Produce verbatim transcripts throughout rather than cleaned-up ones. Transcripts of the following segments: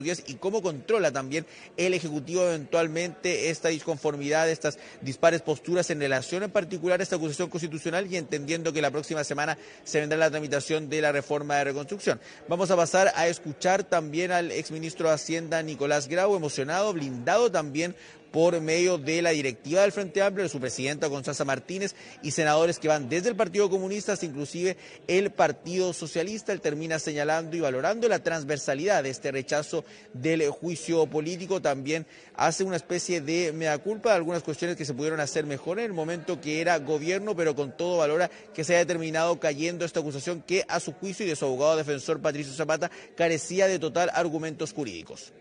y cómo controla también el Ejecutivo eventualmente esta disconformidad, estas dispares posturas en relación en particular a esta acusación constitucional y entendiendo que la próxima semana se vendrá la tramitación de la reforma de reconstrucción. Vamos a pasar a escuchar también al exministro de Hacienda Nicolás Grau, emocionado, blindado también por medio de la directiva del Frente Amplio, de su presidenta Constanza Martínez y senadores que van desde el Partido Comunista hasta inclusive el Partido Socialista. Él termina señalando y valorando la transversalidad de este rechazo del juicio político. También hace una especie de mea culpa de algunas cuestiones que se pudieron hacer mejor en el momento que era gobierno, pero con todo valora que se haya terminado cayendo esta acusación que a su juicio y de su abogado defensor Patricio Zapata carecía de total argumentos jurídicos.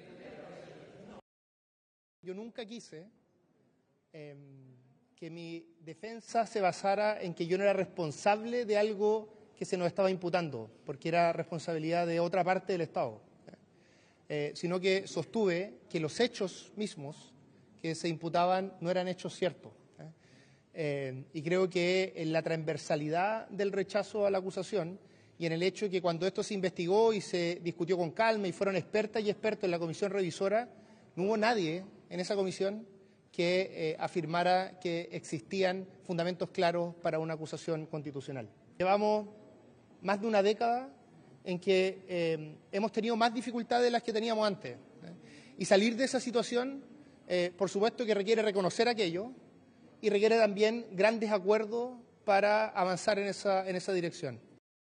Yo nunca quise eh, que mi defensa se basara en que yo no era responsable de algo que se nos estaba imputando, porque era responsabilidad de otra parte del Estado, eh, sino que sostuve que los hechos mismos que se imputaban no eran hechos ciertos. Eh, eh, y creo que en la transversalidad del rechazo a la acusación y en el hecho de que cuando esto se investigó y se discutió con calma y fueron expertas y expertos en la comisión revisora, no hubo nadie en esa comisión que eh, afirmara que existían fundamentos claros para una acusación constitucional. Llevamos más de una década en que eh, hemos tenido más dificultades de las que teníamos antes. ¿eh? Y salir de esa situación, eh, por supuesto que requiere reconocer aquello y requiere también grandes acuerdos para avanzar en esa, en esa dirección.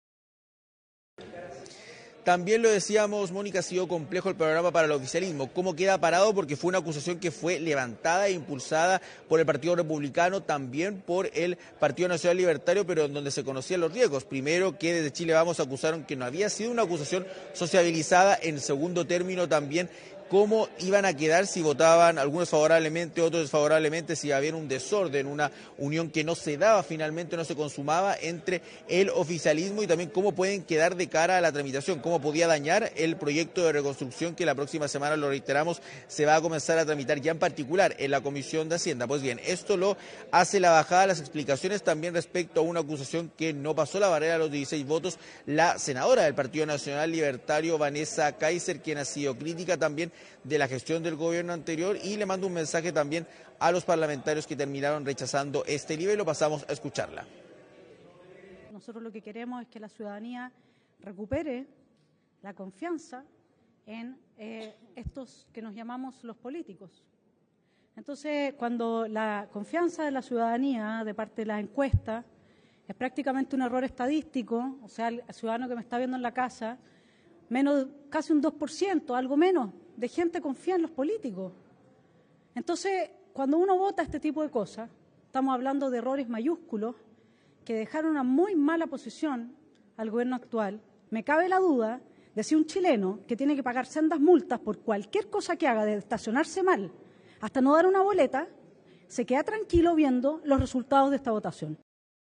También lo decíamos, Mónica, ha sido complejo el panorama para el oficialismo. ¿Cómo queda parado? Porque fue una acusación que fue levantada e impulsada por el Partido Republicano, también por el Partido Nacional Libertario, pero en donde se conocían los riesgos. Primero, que desde Chile Vamos acusaron que no había sido una acusación sociabilizada. En segundo término, también cómo iban a quedar si votaban algunos favorablemente, otros desfavorablemente, si iba a haber un desorden, una unión que no se daba finalmente, no se consumaba entre el oficialismo y también cómo pueden quedar de cara a la tramitación, cómo podía dañar el proyecto de reconstrucción que la próxima semana, lo reiteramos, se va a comenzar a tramitar ya en particular en la Comisión de Hacienda. Pues bien, esto lo hace la bajada de las explicaciones también respecto a una acusación que no pasó la barrera de los dieciséis votos, la senadora del Partido Nacional Libertario, Vanessa Kaiser, quien ha sido crítica también de la gestión del gobierno anterior y le mando un mensaje también a los parlamentarios que terminaron rechazando este nivel. Lo pasamos a escucharla. Nosotros lo que queremos es que la ciudadanía recupere la confianza en eh, estos que nos llamamos los políticos. Entonces, cuando la confianza de la ciudadanía de parte de las encuestas es prácticamente un error estadístico, o sea, el ciudadano que me está viendo en la casa, menos, casi un dos por ciento, algo menos, de gente confía en los políticos. Entonces, cuando uno vota este tipo de cosas, estamos hablando de errores mayúsculos que dejaron una muy mala posición al gobierno actual. Me cabe la duda de si un chileno que tiene que pagar sendas multas por cualquier cosa que haga, de estacionarse mal hasta no dar una boleta, se queda tranquilo viendo los resultados de esta votación.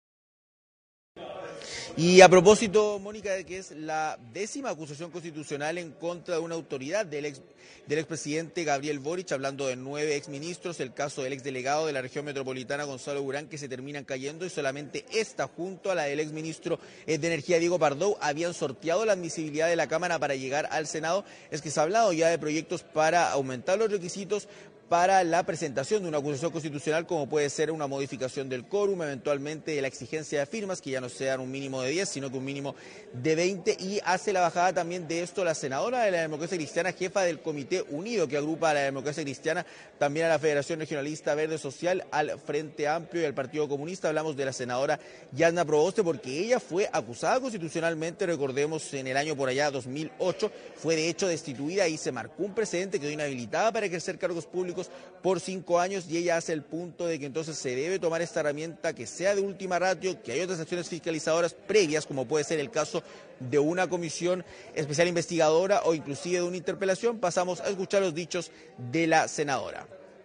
Y a propósito, Mónica, de que es la décima acusación constitucional en contra de una autoridad del ex del expresidente Gabriel Boric, hablando de nueve exministros, el caso del exdelegado de la región metropolitana Gonzalo Urán, que se terminan cayendo, y solamente esta, junto a la del exministro de Energía Diego Pardo, habían sorteado la admisibilidad de la Cámara para llegar al Senado. Es que se ha hablado ya de proyectos para aumentar los requisitos para la presentación de una acusación constitucional, como puede ser una modificación del quórum, eventualmente de la exigencia de firmas, que ya no sean un mínimo de diez, sino que un mínimo de veinte, y hace la bajada también de esto la senadora de la Democracia Cristiana, jefa del Comité Unido, que agrupa a la Democracia Cristiana, también a la Federación Regionalista Verde Social, al Frente Amplio y al Partido Comunista. Hablamos de la senadora Yasna Proboste, porque ella fue acusada constitucionalmente, recordemos, en el año por allá dos mil ocho, fue de hecho destituida y se marcó un precedente, quedó inhabilitada para ejercer cargos públicos por cinco años, y ella hace el punto de que entonces se debe tomar esta herramienta que sea de última ratio, que hay otras acciones fiscalizadoras previas, como puede ser el caso de una comisión especial investigadora o inclusive de una interpelación. Pasamos a escuchar los dichos de la senadora.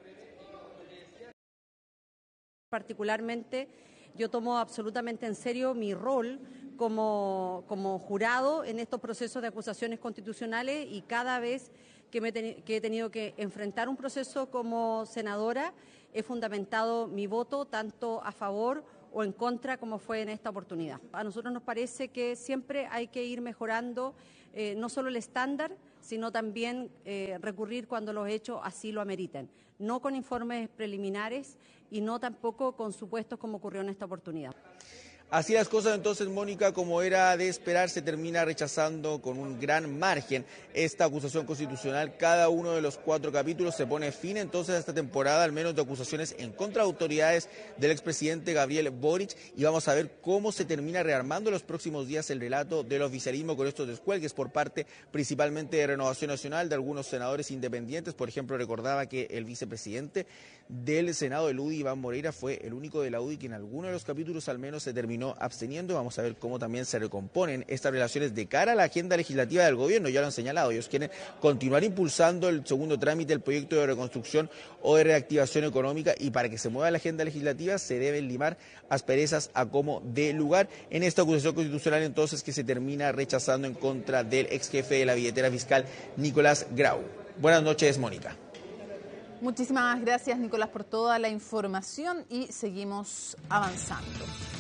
Particularmente, yo tomo absolutamente en serio mi rol como, como jurado en estos procesos de acusaciones constitucionales, y cada vez que, me ten, que he tenido que enfrentar un proceso como senadora, he fundamentado mi voto tanto a favor o en contra, como fue en esta oportunidad. A nosotros nos parece que siempre hay que ir mejorando eh, no solo el estándar, sino también eh, recurrir cuando los hechos así lo ameriten, no con informes preliminares y no tampoco con supuestos como ocurrió en esta oportunidad. Así las cosas, entonces, Mónica, como era de esperar, se termina rechazando con un gran margen esta acusación constitucional. Cada uno de los cuatro capítulos se pone fin entonces a esta temporada, al menos de acusaciones en contra de autoridades del expresidente Gabriel Boric, y vamos a ver cómo se termina rearmando en los próximos días el relato del oficialismo con estos descuelgues por parte principalmente de Renovación Nacional, de algunos senadores independientes. Por ejemplo, recordaba que el vicepresidente del Senado, el U D I, Iván Moreira, fue el único de la U D I que en alguno de los capítulos al menos se terminó absteniendo. Vamos a ver cómo también se recomponen estas relaciones de cara a la agenda legislativa del gobierno. Ya lo han señalado, ellos quieren continuar impulsando el segundo trámite del proyecto de reconstrucción o de reactivación económica, y para que se mueva la agenda legislativa se deben limar asperezas a como dé lugar en esta acusación constitucional entonces que se termina rechazando en contra del ex jefe de la billetera fiscal, Nicolás Grau. Buenas noches, Mónica. Muchísimas gracias, Nicolás, por toda la información y seguimos avanzando.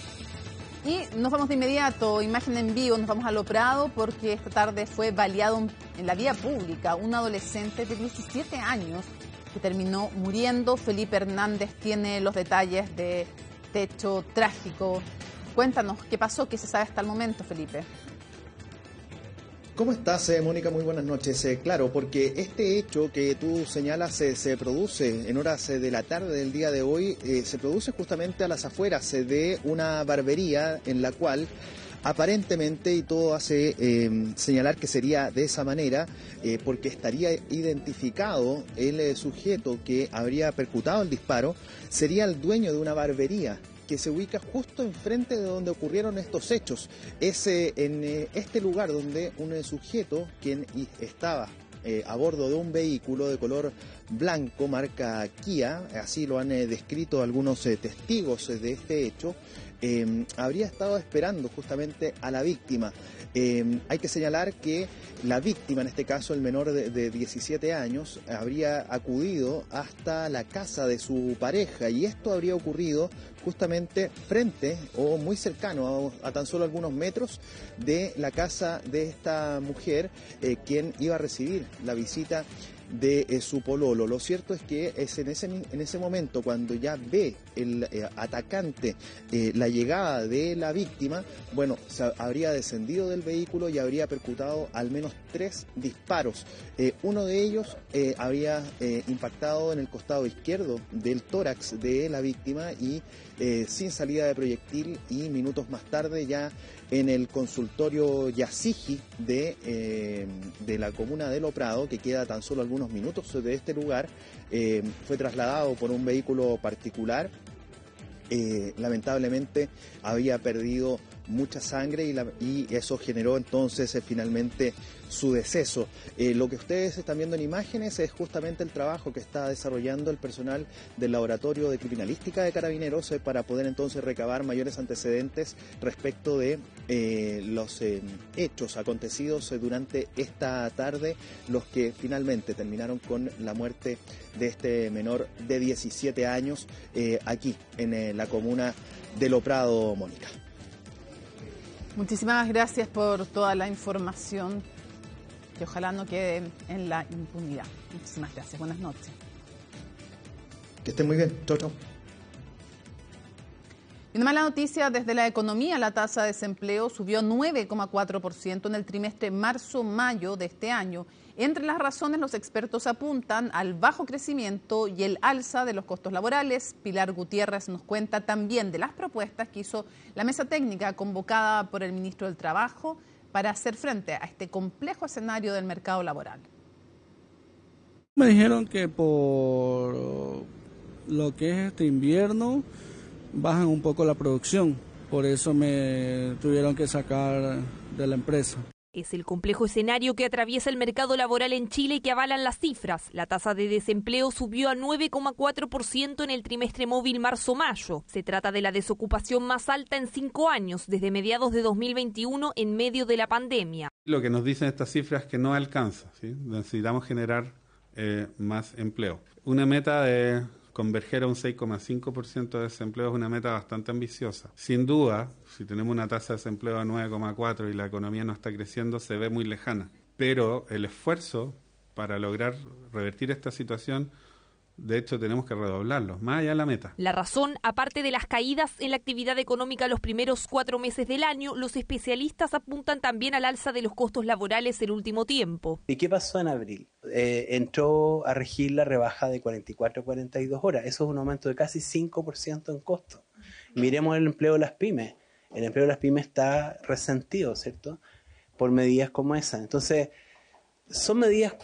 Y nos vamos de inmediato, imagen en vivo, nos vamos a Lo Prado porque esta tarde fue baleado en la vía pública un adolescente de diecisiete años que terminó muriendo. Felipe Hernández tiene los detalles de este hecho trágico. Cuéntanos, ¿qué pasó? ¿Qué se sabe hasta el momento, Felipe? ¿Cómo estás, eh, Mónica? Muy buenas noches. Eh, claro, porque este hecho que tú señalas eh, se produce en horas eh, de la tarde del día de hoy, eh, se produce justamente a las afueras eh, de una barbería en la cual aparentemente, y todo hace eh, señalar que sería de esa manera, eh, porque estaría identificado el eh, sujeto que habría percutado el disparo, sería el dueño de una barbería que se ubica justo enfrente de donde ocurrieron estos hechos. Es eh, en eh, este lugar donde un eh, sujeto, quien estaba eh, a bordo de un vehículo de color blanco, marca Kia, así lo han eh, descrito algunos eh, testigos eh, de este hecho, eh, habría estado esperando justamente a la víctima. Eh, hay que señalar que la víctima, en este caso el menor de, de diecisiete años, habría acudido hasta la casa de su pareja, y esto habría ocurrido justamente frente o muy cercano a, a tan solo algunos metros de la casa de esta mujer, eh, quien iba a recibir la visita de eh, su pololo. Lo cierto es que es en ese, en ese momento, cuando ya ve el eh, atacante eh, la llegada de la víctima, bueno, se habría descendido del vehículo y habría percutado al menos tres disparos. Eh, uno de ellos eh, habría eh, impactado en el costado izquierdo del tórax de la víctima y eh, sin salida de proyectil, y minutos más tarde ya en el consultorio Yasigi de, eh, de la comuna de Lo Prado, que queda tan solo algunos minutos de este lugar, eh, fue trasladado por un vehículo particular. Eh, lamentablemente había perdido mucha sangre y, la, y eso generó entonces eh, finalmente su deceso. Eh, lo que ustedes están viendo en imágenes es justamente el trabajo que está desarrollando el personal del Laboratorio de Criminalística de Carabineros eh, para poder entonces recabar mayores antecedentes respecto de eh, los eh, hechos acontecidos eh, durante esta tarde, los que finalmente terminaron con la muerte de este menor de diecisiete años eh, aquí en eh, la comuna de Lo Prado, Mónica. Muchísimas gracias por toda la información, que ojalá no quede en la impunidad. Muchísimas gracias. Buenas noches. Que estén muy bien. Chau, chau. Y una mala noticia desde la economía: la tasa de desempleo subió nueve coma cuatro por ciento en el trimestre marzo-mayo de este año. Entre las razones, los expertos apuntan al bajo crecimiento y el alza de los costos laborales. Pilar Gutiérrez nos cuenta también de las propuestas que hizo la mesa técnica convocada por el ministro del Trabajo para hacer frente a este complejo escenario del mercado laboral. Me dijeron que por lo que es este invierno bajan un poco la producción, por eso me tuvieron que sacar de la empresa. Es el complejo escenario que atraviesa el mercado laboral en Chile y que avalan las cifras. La tasa de desempleo subió a nueve coma cuatro por ciento en el trimestre móvil marzo-mayo. Se trata de la desocupación más alta en cinco años, desde mediados de dos mil veintiuno, en medio de la pandemia. Lo que nos dicen estas cifras es que no alcanza, ¿sí? Necesitamos generar eh, más empleo. Una meta de converger a un seis coma cinco por ciento de desempleo es una meta bastante ambiciosa. Sin duda, si tenemos una tasa de desempleo de nueve coma cuatro y la economía no está creciendo, se ve muy lejana. Pero el esfuerzo para lograr revertir esta situación, de hecho, tenemos que redoblarlo, más allá de la meta. La razón, aparte de las caídas en la actividad económica los primeros cuatro meses del año, los especialistas apuntan también al alza de los costos laborales el último tiempo. ¿Y qué pasó en abril? Eh, entró a regir la rebaja de cuarenta y cuatro a cuarenta y dos horas. Eso es un aumento de casi cinco por ciento en costo. Miremos el empleo de las pymes. El empleo de las pymes está resentido, ¿cierto?, por medidas como esa. Entonces, son medidas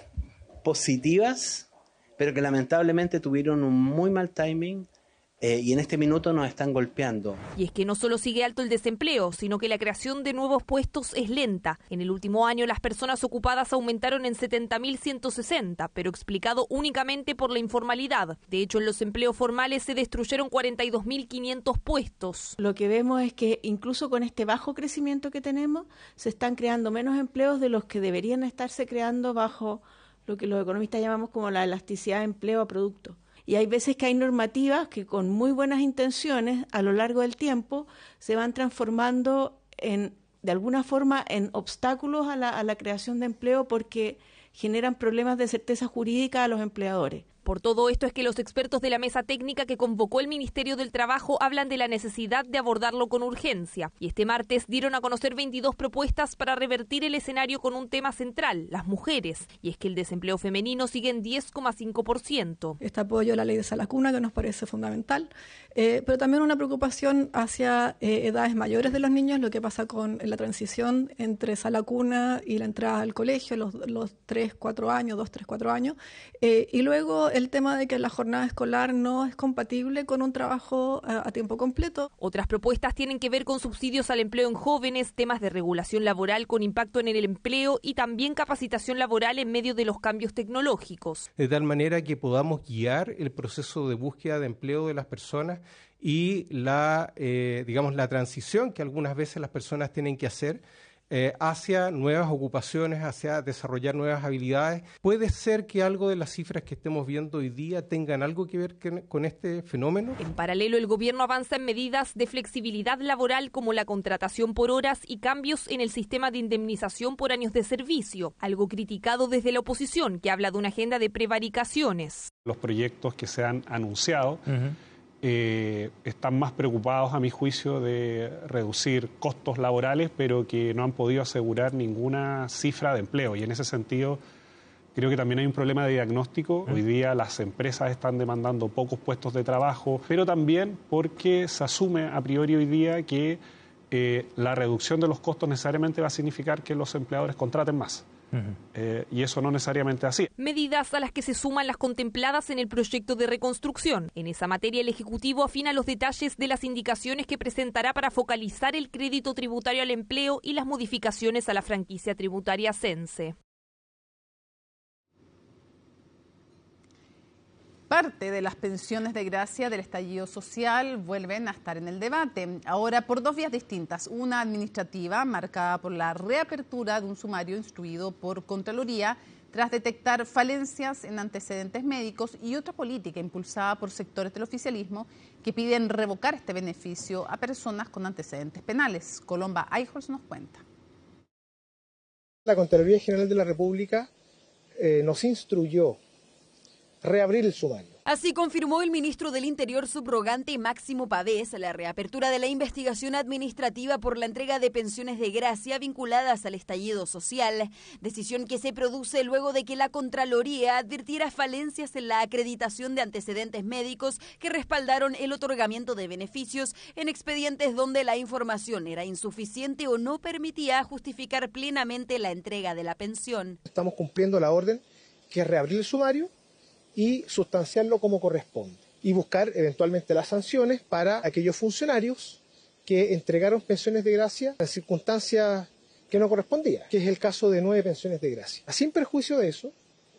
positivas, pero que lamentablemente tuvieron un muy mal timing eh, y en este minuto nos están golpeando. Y es que no solo sigue alto el desempleo, sino que la creación de nuevos puestos es lenta. En el último año las personas ocupadas aumentaron en setenta mil ciento sesenta, pero explicado únicamente por la informalidad. De hecho, en los empleos formales se destruyeron cuarenta y dos mil quinientos puestos. Lo que vemos es que incluso con este bajo crecimiento que tenemos, se están creando menos empleos de los que deberían estarse creando bajo lo que los economistas llamamos como la elasticidad de empleo a producto. Y hay veces que hay normativas que con muy buenas intenciones a lo largo del tiempo se van transformando en, de alguna forma, en obstáculos a la, a la creación de empleo porque generan problemas de certeza jurídica a los empleadores. Por todo esto es que los expertos de la mesa técnica que convocó el Ministerio del Trabajo hablan de la necesidad de abordarlo con urgencia. Y este martes dieron a conocer veintidós propuestas para revertir el escenario con un tema central, las mujeres. Y es que el desempleo femenino sigue en diez coma cinco por ciento. Este apoyo a la ley de sala cuna que nos parece fundamental, eh, pero también una preocupación hacia eh, edades mayores de los niños, lo que pasa con la transición entre sala cuna y la entrada al colegio, los, los tres, cuatro años, dos, tres, cuatro años, eh, y luego el tema de que la jornada escolar no es compatible con un trabajo a, a tiempo completo. Otras propuestas tienen que ver con subsidios al empleo en jóvenes, temas de regulación laboral con impacto en el empleo y también capacitación laboral en medio de los cambios tecnológicos. De tal manera que podamos guiar el proceso de búsqueda de empleo de las personas y la, eh, digamos, la transición que algunas veces las personas tienen que hacer Eh, hacia nuevas ocupaciones, hacia desarrollar nuevas habilidades. Puede ser que algo de las cifras que estemos viendo hoy día tengan algo que ver que, con este fenómeno. En paralelo, el gobierno avanza en medidas de flexibilidad laboral como la contratación por horas y cambios en el sistema de indemnización por años de servicio, algo criticado desde la oposición, que habla de una agenda de prevaricaciones. Los proyectos que se han anunciado uh-huh. Eh, están más preocupados, a mi juicio, de reducir costos laborales, pero que no han podido asegurar ninguna cifra de empleo. Y en ese sentido, creo que también hay un problema de diagnóstico. Hoy día las empresas están demandando pocos puestos de trabajo, pero también porque se asume a priori hoy día que eh, la reducción de los costos necesariamente va a significar que los empleadores contraten más. Uh-huh. Eh, y eso no necesariamente es así. Medidas a las que se suman las contempladas en el proyecto de reconstrucción. En esa materia, el Ejecutivo afina los detalles de las indicaciones que presentará para focalizar el crédito tributario al empleo y las modificaciones a la franquicia tributaria Cense. Parte de las pensiones de gracia del estallido social vuelven a estar en el debate, ahora por dos vías distintas. Una administrativa, marcada por la reapertura de un sumario instruido por Contraloría tras detectar falencias en antecedentes médicos, y otra política impulsada por sectores del oficialismo que piden revocar este beneficio a personas con antecedentes penales. Colomba Eichholz nos cuenta. La Contraloría General de la República eh, nos instruyó reabrir el sumario. Así confirmó el ministro del Interior subrogante Máximo Pavés la reapertura de la investigación administrativa por la entrega de pensiones de gracia vinculadas al estallido social, decisión que se produce luego de que la Contraloría advirtiera falencias en la acreditación de antecedentes médicos que respaldaron el otorgamiento de beneficios en expedientes donde la información era insuficiente o no permitía justificar plenamente la entrega de la pensión. Estamos cumpliendo la orden, que es reabrir el sumario y sustanciarlo como corresponde, y buscar eventualmente las sanciones para aquellos funcionarios que entregaron pensiones de gracia en circunstancias que no correspondían, que es el caso de nueve pensiones de gracia. Sin perjuicio de eso,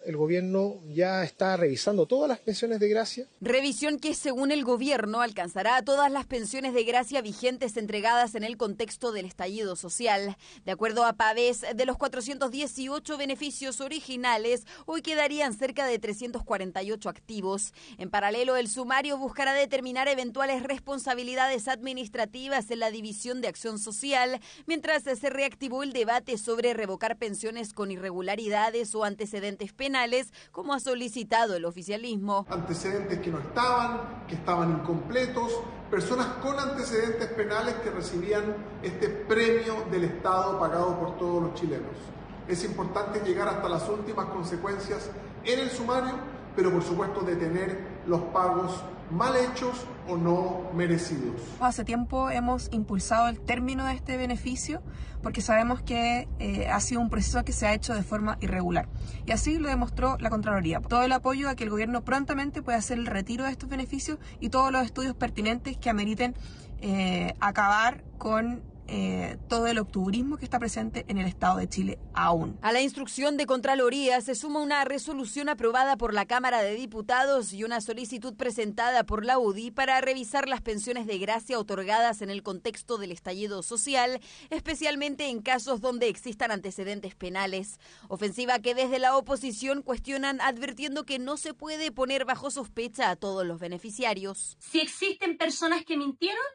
el gobierno ya está revisando todas las pensiones de gracia. Revisión que, según el gobierno, alcanzará a todas las pensiones de gracia vigentes entregadas en el contexto del estallido social. De acuerdo a Pavés, de los cuatrocientos dieciocho beneficios originales, hoy quedarían cerca de trescientos cuarenta y ocho activos. En paralelo, el sumario buscará determinar eventuales responsabilidades administrativas en la División de Acción Social, mientras se reactivó el debate sobre revocar pensiones con irregularidades o antecedentes penales, como ha solicitado el oficialismo. Antecedentes que no estaban, que estaban incompletos, personas con antecedentes penales que recibían este premio del Estado pagado por todos los chilenos. Es importante llegar hasta las últimas consecuencias en el sumario, pero por supuesto detener los pagos mal hechos o no merecidos. Hace tiempo hemos impulsado el término de este beneficio porque sabemos que eh, ha sido un proceso que se ha hecho de forma irregular. Y así lo demostró la Contraloría. Todo el apoyo a que el gobierno prontamente pueda hacer el retiro de estos beneficios y todos los estudios pertinentes que ameriten eh, acabar con Eh, todo el octubrismo que está presente en el Estado de Chile aún. A la instrucción de Contraloría se suma una resolución aprobada por la Cámara de Diputados y una solicitud presentada por la U D I para revisar las pensiones de gracia otorgadas en el contexto del estallido social, especialmente en casos donde existan antecedentes penales. Ofensiva que desde la oposición cuestionan advirtiendo que no se puede poner bajo sospecha a todos los beneficiarios. Si existen personas que mintieron,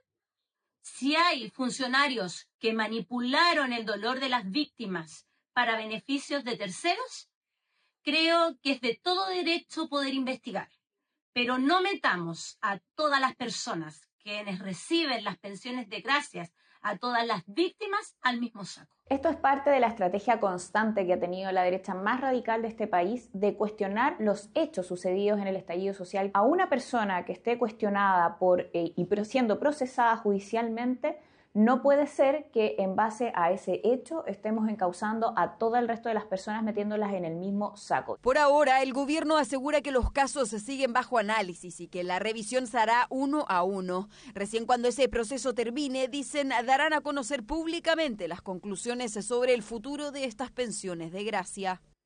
si hay funcionarios que manipularon el dolor de las víctimas para beneficios de terceros, creo que es de todo derecho poder investigar. Pero no metamos a todas las personas quienes reciben las pensiones de gracias, a todas las víctimas al mismo saco. Esto es parte de la estrategia constante que ha tenido la derecha más radical de este país de cuestionar los hechos sucedidos en el estallido social. A una persona que esté cuestionada por eh, y siendo procesada judicialmente, no puede ser que en base a ese hecho estemos encauzando a todo el resto de las personas metiéndolas en el mismo saco. Por ahora, el gobierno asegura que los casos se siguen bajo análisis y que la revisión se hará uno a uno. Recién cuando ese proceso termine, dicen, darán a conocer públicamente las conclusiones sobre el futuro de estas pensiones de gracia.